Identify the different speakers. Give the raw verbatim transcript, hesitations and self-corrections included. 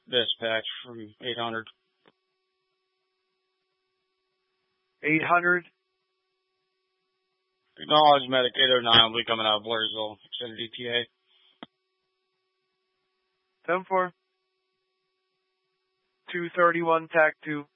Speaker 1: Dispatch from eight hundred.
Speaker 2: eight hundred?
Speaker 1: Acknowledge medic eight oh nine will be coming out of Blairsville, extended E T A.
Speaker 2: ten four. two thirty-one, T A C two.